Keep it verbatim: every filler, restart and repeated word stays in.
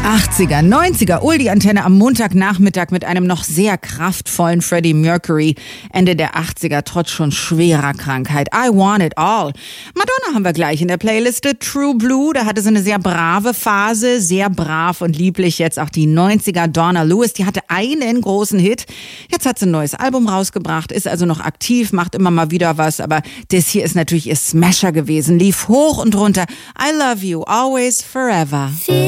achtziger, neunziger, Oldie-Antenne am Montagnachmittag mit einem noch sehr kraftvollen Freddie Mercury. Ende der achtziger, trotz schon schwerer Krankheit. I Want It All. Madonna haben wir gleich in der Playliste. True Blue, da hatte sie eine sehr brave Phase, sehr brav und lieblich. Jetzt auch die neunziger, Donna Lewis, die hatte einen großen Hit. Jetzt hat sie ein neues Album rausgebracht, ist also noch aktiv, macht immer mal wieder was, aber das hier ist natürlich ihr Smasher gewesen, lief hoch und runter. I Love You, Always, Forever.